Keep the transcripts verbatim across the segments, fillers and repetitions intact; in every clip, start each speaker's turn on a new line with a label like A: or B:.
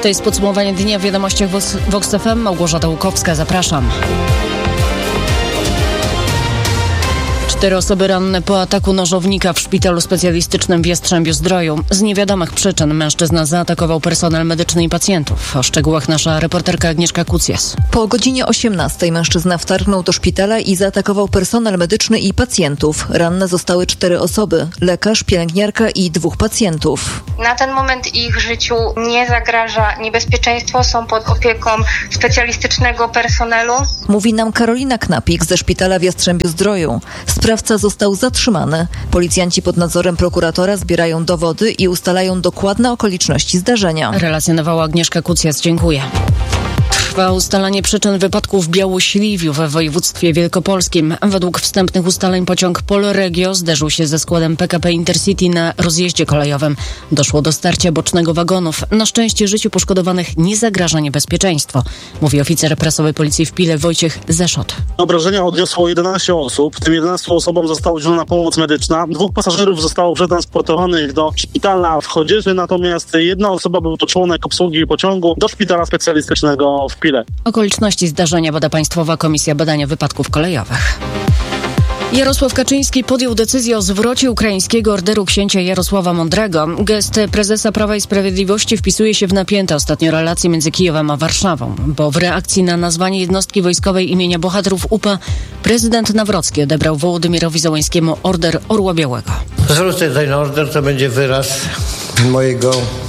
A: To jest podsumowanie dnia w wiadomościach Vox F M. Małgorzata Łukowska, zapraszam. Cztery osoby ranne po ataku nożownika w szpitalu specjalistycznym w Jastrzębiu-Zdroju. Z niewiadomych przyczyn mężczyzna zaatakował personel medyczny i pacjentów. O szczegółach nasza reporterka Agnieszka Kucjas.
B: Po godzinie osiemnastej mężczyzna wtargnął do szpitala i zaatakował personel medyczny i pacjentów. Ranne zostały cztery osoby: lekarz, pielęgniarka i dwóch pacjentów.
C: Na ten moment ich życiu nie zagraża niebezpieczeństwo, są pod opieką specjalistycznego personelu.
B: Mówi nam Karolina Knapik ze szpitala w Jastrzębiu-Zdroju. Sprawca został zatrzymany. Policjanci pod nadzorem prokuratora zbierają dowody i ustalają dokładne okoliczności zdarzenia.
A: Relacjonowała Agnieszka Kucjas. Dziękuję. Trwa ustalanie przyczyn wypadku w Białośliwiu we województwie wielkopolskim. Według wstępnych ustaleń pociąg Polregio zderzył się ze składem P K P Intercity na rozjeździe kolejowym. Doszło do starcia bocznego wagonów. Na szczęście życiu poszkodowanych nie zagraża niebezpieczeństwo, mówi oficer prasowy Policji w Pile Wojciech Zeszot.
D: Obrażenia odniosło jedenaście osób, w tym jedenastu osobom została udzielona pomoc medyczna. Dwóch pasażerów zostało przetransportowanych do szpitala w Chodzieży, natomiast jedna osoba, był to członek obsługi pociągu, do szpitala specjalistycznego w Pile.
A: Okoliczności zdarzenia bada Państwowa Komisja Badania Wypadków Kolejowych. Jarosław Kaczyński podjął decyzję o zwrocie ukraińskiego orderu księcia Jarosława Mądrego. Gest prezesa Prawa i Sprawiedliwości wpisuje się w napięte ostatnio relacje między Kijowem a Warszawą, bo w reakcji na nazwanie jednostki wojskowej imienia bohaterów U P A prezydent Nawrocki odebrał Wołodymirowi Zełańskiemu order Orła Białego.
E: Zwrócę ten order, to będzie wyraz mojego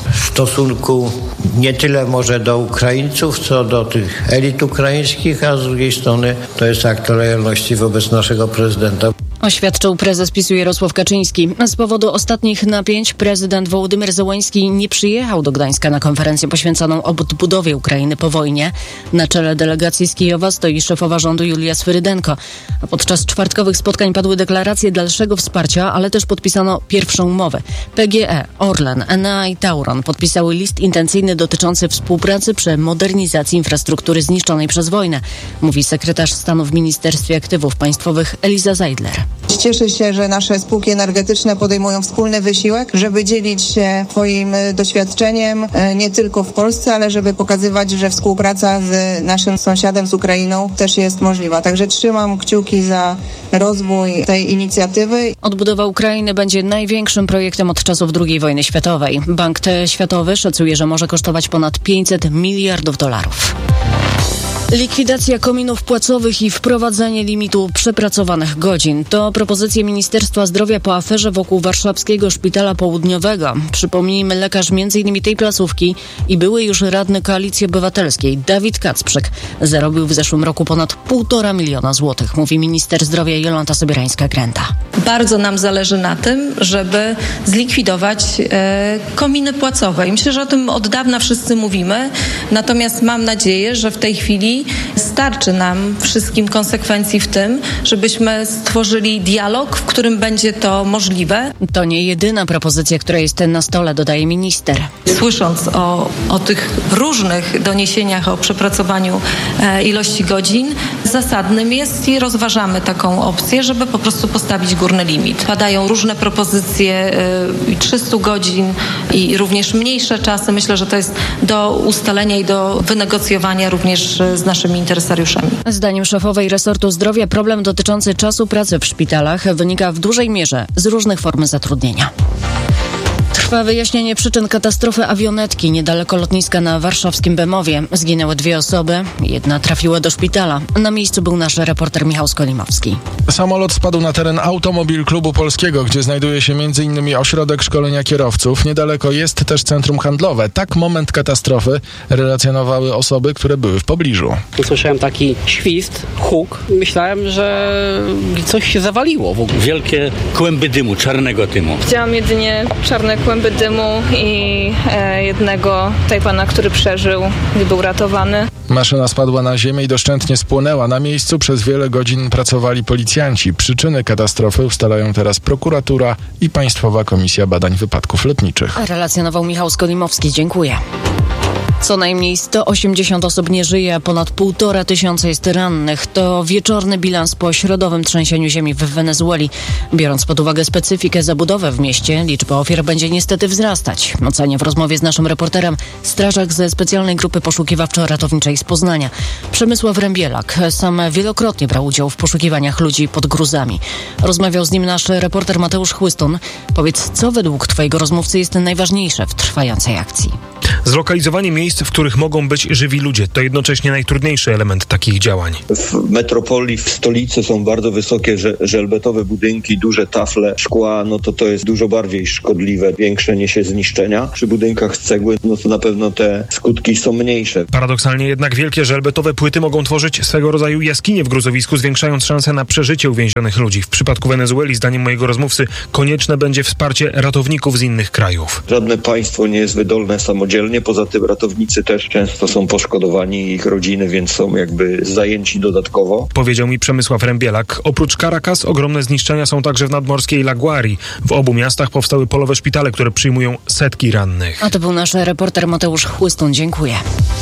E: stosunku nie tyle może do Ukraińców, co do tych elit ukraińskich, a z drugiej strony to jest akt lojalności wobec naszego prezydenta.
A: Oświadczył prezes PiS-u Jarosław Kaczyński. Z powodu ostatnich napięć prezydent Wołodymyr Zełański nie przyjechał do Gdańska na konferencję poświęconą odbudowie Ukrainy po wojnie. Na czele delegacji z Kijowa stoi szefowa rządu Julia Swyrydenko. A podczas czwartkowych spotkań padły deklaracje dalszego wsparcia, ale też podpisano pierwszą umowę. P G E, Orlen, N A i Tauron podpisały list intencyjny dotyczący współpracy przy modernizacji infrastruktury zniszczonej przez wojnę, mówi sekretarz stanu w Ministerstwie Aktywów Państwowych Eliza Zeidler.
F: Cieszę się, że nasze spółki energetyczne podejmują wspólny wysiłek, żeby dzielić się swoim doświadczeniem nie tylko w Polsce, ale żeby pokazywać, że współpraca z naszym sąsiadem, z Ukrainą, też jest możliwa. Także trzymam kciuki za rozwój tej inicjatywy.
A: Odbudowa Ukrainy będzie największym projektem od czasów drugiej wojny światowej. Bank Światowy szacuje, że może kosztować ponad pięćset miliardów dolarów. Likwidacja kominów płacowych i wprowadzenie limitu przepracowanych godzin to propozycje Ministerstwa Zdrowia po aferze wokół warszawskiego Szpitala Południowego. Przypomnijmy, lekarz między innymi tej placówki i były już radny Koalicji Obywatelskiej Dawid Kacprzyk zarobił w zeszłym roku ponad półtora miliona złotych, mówi minister zdrowia Jolanta Sobierańska-Grenda.
G: Bardzo nam zależy na tym, żeby zlikwidować e, kominy płacowe. I myślę, że o tym od dawna wszyscy mówimy, natomiast mam nadzieję, że w tej chwili starczy nam wszystkim konsekwencji w tym, żebyśmy stworzyli dialog, w którym będzie to możliwe.
A: To nie jedyna propozycja, która jest na stole, dodaje minister.
G: Słysząc o, o tych różnych doniesieniach o przepracowaniu e, ilości godzin, zasadnym jest i rozważamy taką opcję, żeby po prostu postawić górny limit. Padają różne propozycje, e, trzysta godzin i również mniejsze czasy. Myślę, że to jest do ustalenia i do wynegocjowania również z naszymi interesariuszami.
A: Zdaniem szefowej resortu zdrowia problem dotyczący czasu pracy w szpitalach wynika w dużej mierze z różnych form zatrudnienia. Trwa wyjaśnienie przyczyn katastrofy awionetki niedaleko lotniska na warszawskim Bemowie. Zginęły dwie osoby, jedna trafiła do szpitala. Na miejscu był nasz reporter Michał Skolimowski.
H: Samolot spadł na teren Automobil Klubu Polskiego, gdzie znajduje się między innymi ośrodek szkolenia kierowców. Niedaleko jest też centrum handlowe. Tak moment katastrofy relacjonowały osoby, które były w pobliżu.
I: Usłyszałem taki świst, huk. Myślałem, że coś się zawaliło w ogóle.
J: Wielkie kłęby dymu, czarnego dymu.
K: Widziałam jedynie czarne kłęby dymu i e, jednego Tajwana, który przeżył i był ratowany.
H: Maszyna spadła na ziemię i doszczętnie spłonęła. Na miejscu przez wiele godzin pracowali policjanci. Przyczyny katastrofy ustalają teraz prokuratura i Państwowa Komisja Badań Wypadków Lotniczych.
A: Relacjonował Michał Skolimowski. Dziękuję. Co najmniej sto osiemdziesiąt osób nie żyje, a ponad półtora tysiąca jest rannych. To wieczorny bilans po środowym trzęsieniu ziemi w Wenezueli. Biorąc pod uwagę specyfikę zabudowy w mieście, liczba ofiar będzie niestety wzrastać. Ocenia w rozmowie z naszym reporterem strażak ze specjalnej grupy poszukiwawczo-ratowniczej z Poznania. Przemysław Rębielak sam wielokrotnie brał udział w poszukiwaniach ludzi pod gruzami. Rozmawiał z nim nasz reporter Mateusz Chłystun. Powiedz, co według twojego rozmówcy jest najważniejsze w trwającej akcji?
L: Zlokalizowanie miejsc, w których mogą być żywi ludzie, to jednocześnie najtrudniejszy element takich działań.
M: W metropolii, w stolicy są bardzo wysokie żelbetowe budynki, duże tafle szkła, no to to jest dużo bardziej szkodliwe, większe niesie zniszczenia. Przy budynkach z cegły, no to na pewno te skutki są mniejsze.
L: Paradoksalnie jednak wielkie żelbetowe płyty mogą tworzyć swego rodzaju jaskinie w gruzowisku, zwiększając szanse na przeżycie uwięzionych ludzi. W przypadku Wenezueli, zdaniem mojego rozmówcy, konieczne będzie wsparcie ratowników z innych krajów.
M: Żadne państwo nie jest wydolne samodzielnie. Poza tym ratownicy też często są poszkodowani, ich rodziny, więc są jakby zajęci dodatkowo.
L: Powiedział mi Przemysław Rębielak. Oprócz Caracas ogromne zniszczenia są także w nadmorskiej La Guairi. W obu miastach powstały polowe szpitale, które przyjmują setki rannych.
A: A to był nasz reporter Mateusz Chłystun. Dziękuję.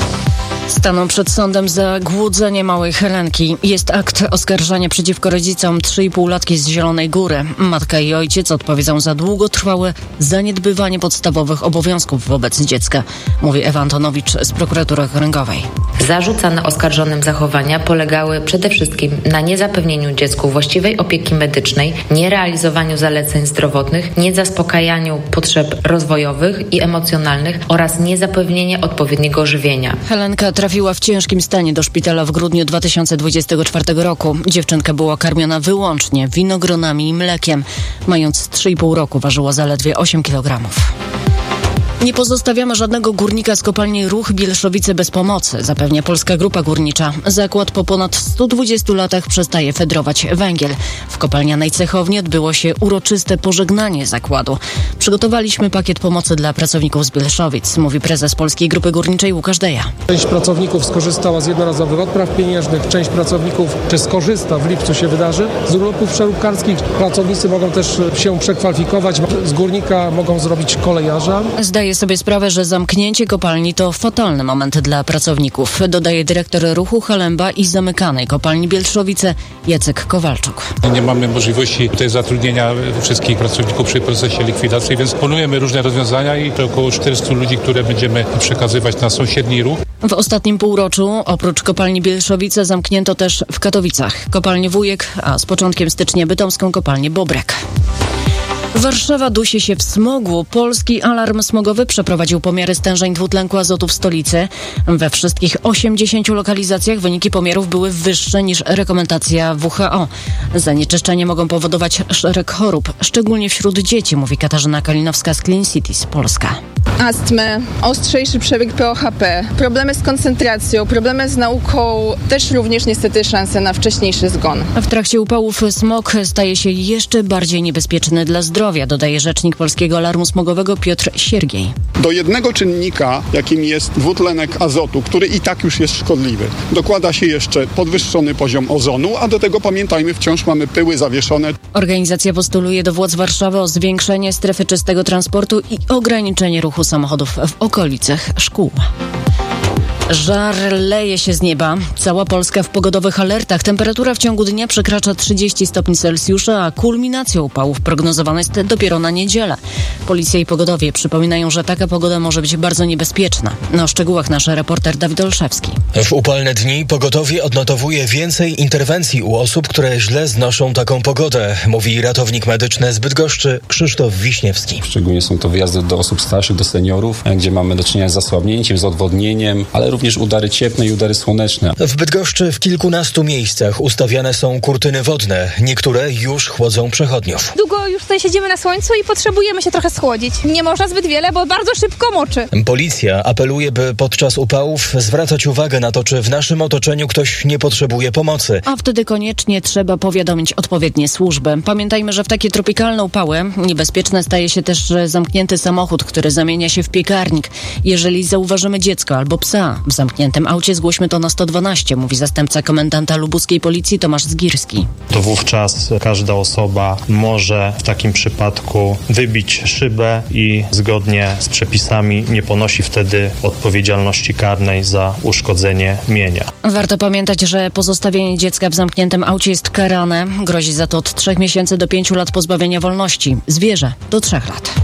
A: Staną przed sądem za głodzenie małej Helenki. Jest akt oskarżenia przeciwko rodzicom trzyipółlatki z Zielonej Góry. Matka i ojciec odpowiedzą za długotrwałe zaniedbywanie podstawowych obowiązków wobec dziecka, mówi Ewa Antonowicz z prokuratury okręgowej.
N: Zarzucane oskarżonym zachowania polegały przede wszystkim na niezapewnieniu dziecku właściwej opieki medycznej, nierealizowaniu zaleceń zdrowotnych, niezaspokajaniu potrzeb rozwojowych i emocjonalnych oraz niezapewnienie odpowiedniego żywienia.
A: Helenka trafiła w ciężkim stanie do szpitala w grudniu dwa tysiące dwudziestego czwartego roku. Dziewczynka była karmiona wyłącznie winogronami i mlekiem. Mając trzy i pół roku ważyła zaledwie osiem kilogramów. Nie pozostawiamy żadnego górnika z kopalni Ruch Bielszowice bez pomocy, zapewnia Polska Grupa Górnicza. Zakład po ponad stu dwudziestu latach przestaje fedrować węgiel. W kopalnianej cechowni odbyło się uroczyste pożegnanie zakładu. Przygotowaliśmy pakiet pomocy dla pracowników z Bielszowic, mówi prezes Polskiej Grupy Górniczej Łukasz Deja.
O: Część pracowników skorzystała z jednorazowych odpraw pieniężnych, część pracowników czy skorzysta, w lipcu się wydarzy, z urlopów przeróbkarskich. Pracownicy mogą też się przekwalifikować, z górnika mogą zrobić kolejarza.
A: Zdaje sobie sprawę, że zamknięcie kopalni to fatalny moment dla pracowników, dodaje dyrektor Ruchu Halemba i zamykanej kopalni Bielszowice Jacek Kowalczuk.
P: Nie mamy możliwości tutaj zatrudnienia wszystkich pracowników przy procesie likwidacji, więc planujemy różne rozwiązania i to około czterystu ludzi, które będziemy przekazywać na sąsiedni ruch.
A: W ostatnim półroczu oprócz kopalni Bielszowice zamknięto też w Katowicach kopalnię Wujek, a z początkiem stycznia bytomską kopalnię Bobrek. Warszawa dusi się w smogu. Polski alarm smogowy przeprowadził pomiary stężeń dwutlenku azotu w stolicy. We wszystkich osiemdziesięciu lokalizacjach wyniki pomiarów były wyższe niż rekomendacja W H O. Zanieczyszczenie mogą powodować szereg chorób, szczególnie wśród dzieci, mówi Katarzyna Kalinowska z Clean Cities Polska.
Q: Astmę, ostrzejszy przebieg P O H P, problemy z koncentracją, problemy z nauką, też również niestety szanse na wcześniejszy zgon.
A: W trakcie upałów smog staje się jeszcze bardziej niebezpieczny dla zdrowia, dodaje rzecznik Polskiego Alarmu Smogowego Piotr Siergiej.
R: Do jednego czynnika, jakim jest dwutlenek azotu, który i tak już jest szkodliwy, dokłada się jeszcze podwyższony poziom ozonu, a do tego pamiętajmy, wciąż mamy pyły zawieszone.
A: Organizacja postuluje do władz Warszawy o zwiększenie strefy czystego transportu i ograniczenie ruchu samochodów w okolicach szkół. Żar leje się z nieba. Cała Polska w pogodowych alertach. Temperatura w ciągu dnia przekracza trzydzieści stopni Celsjusza, a kulminacja upałów prognozowana jest dopiero na niedzielę. Policja i pogodowie przypominają, że taka pogoda może być bardzo niebezpieczna. O szczegółach nasz reporter Dawid Olszewski.
S: W upalne dni pogotowie odnotowuje więcej interwencji u osób, które źle znoszą taką pogodę, mówi ratownik medyczny z Bydgoszczy Krzysztof Wiśniewski.
T: Szczególnie są to wyjazdy do osób starszych, do seniorów, gdzie mamy do czynienia z zasłabnięciem, z odwodnieniem, ale również udary cieplne i udary słoneczne.
S: W Bydgoszczy w kilkunastu miejscach ustawiane są kurtyny wodne. Niektóre już chłodzą przechodniów.
U: Długo już tutaj siedzimy na słońcu i potrzebujemy się trochę schłodzić. Nie można zbyt wiele, bo bardzo szybko moczy.
S: Policja apeluje, by podczas upałów zwracać uwagę na to, czy w naszym otoczeniu ktoś nie potrzebuje pomocy.
A: A wtedy koniecznie trzeba powiadomić odpowiednie służby. Pamiętajmy, że w takie tropikalne upały niebezpieczne staje się też zamknięty samochód, który zamienia się w piekarnik. Jeżeli zauważymy dziecko albo psa W zamkniętym aucie zgłośmy to na sto dwanaście, mówi zastępca komendanta lubuskiej policji Tomasz Zgirski.
C: To wówczas każda osoba może w takim przypadku wybić szybę i zgodnie z przepisami nie ponosi wtedy odpowiedzialności karnej za uszkodzenie mienia.
A: Warto pamiętać, że pozostawienie dziecka w zamkniętym aucie jest karane. Grozi za to od trzech miesięcy do pięciu lat pozbawienia wolności. Zwierzę do trzech lat.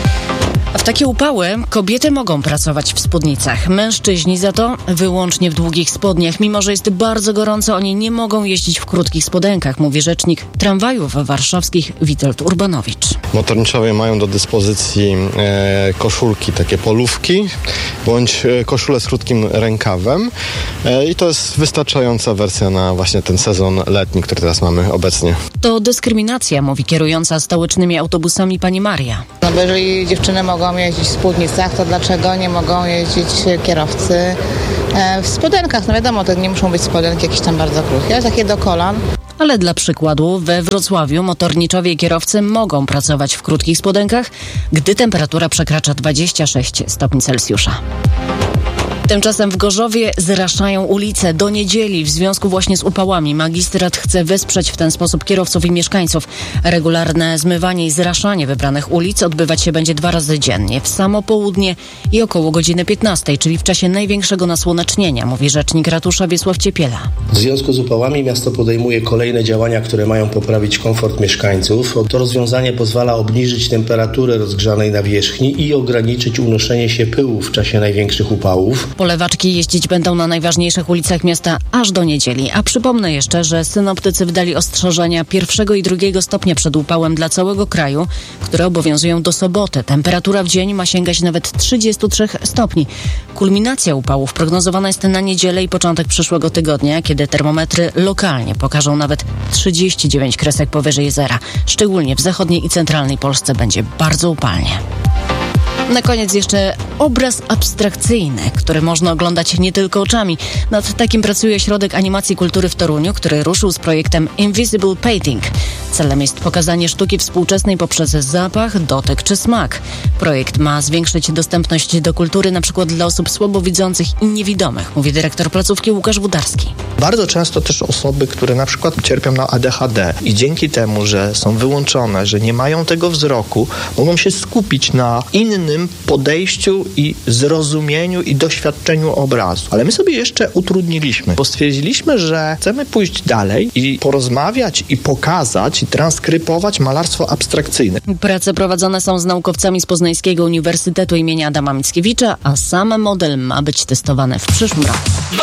A: A w takie upały kobiety mogą pracować w spódnicach. Mężczyźni za to wyłącznie w długich spodniach. Mimo że jest bardzo gorąco, oni nie mogą jeździć w krótkich spodenkach, mówi rzecznik tramwajów warszawskich Witold Urbanowicz.
V: Motorniczowie mają do dyspozycji e, koszulki, takie polówki, bądź e, koszule z krótkim rękawem e, i to jest wystarczająca wersja na właśnie ten sezon letni, który teraz mamy obecnie.
A: To dyskryminacja, mówi kierująca stołecznymi autobusami pani Maria.
W: No bo jeżeli dziewczyny mogą jeździć w spódnicach, to dlaczego nie mogą jeździć kierowcy e, w spodenkach? No wiadomo, to nie muszą być spodenki jakieś tam bardzo krótkie, ale takie do kolan.
A: Ale dla przykładu we Wrocławiu motorniczowie i kierowcy mogą pracować w krótkich spodenkach, gdy temperatura przekracza dwadzieścia sześć stopni Celsjusza. Tymczasem w Gorzowie zraszają ulice do niedzieli w związku właśnie z upałami. Magistrat chce wesprzeć w ten sposób kierowców i mieszkańców. Regularne zmywanie i zraszanie wybranych ulic odbywać się będzie dwa razy dziennie, w samo południe i około godziny piętnastej, czyli w czasie największego nasłonecznienia, mówi rzecznik ratusza Wiesław Ciepiela.
X: W związku z upałami miasto podejmuje kolejne działania, które mają poprawić komfort mieszkańców. To rozwiązanie pozwala obniżyć temperaturę rozgrzanej nawierzchni i ograniczyć unoszenie się pyłu w czasie największych upałów.
A: Polewaczki jeździć będą na najważniejszych ulicach miasta aż do niedzieli. A przypomnę jeszcze, że synoptycy wydali ostrzeżenia pierwszego i drugiego stopnia przed upałem dla całego kraju, które obowiązują do soboty. Temperatura w dzień ma sięgać nawet trzydzieści trzy stopni. Kulminacja upałów prognozowana jest na niedzielę i początek przyszłego tygodnia, kiedy termometry lokalnie pokażą nawet trzydzieści dziewięć kresek powyżej zera. Szczególnie w zachodniej i centralnej Polsce będzie bardzo upalnie. Na koniec jeszcze obraz abstrakcyjny, który można oglądać nie tylko oczami. Nad takim pracuje Ośrodek Animacji Kultury w Toruniu, który ruszył z projektem Invisible Painting. Celem jest pokazanie sztuki współczesnej poprzez zapach, dotyk czy smak. Projekt ma zwiększyć dostępność do kultury np. dla osób słabowidzących i niewidomych, mówi dyrektor placówki Łukasz Wudarski.
Y: Bardzo często też osoby, które na przykład cierpią na A D H D i dzięki temu, że są wyłączone, że nie mają tego wzroku, mogą się skupić na innym podejściu i zrozumieniu i doświadczeniu obrazu. Ale my sobie jeszcze utrudniliśmy, bo stwierdziliśmy, że chcemy pójść dalej i porozmawiać i pokazać i transkrybować malarstwo abstrakcyjne.
A: Prace prowadzone są z naukowcami z Poznańskiego Uniwersytetu imienia Adama Mickiewicza, a sam model ma być testowany w przyszłym roku.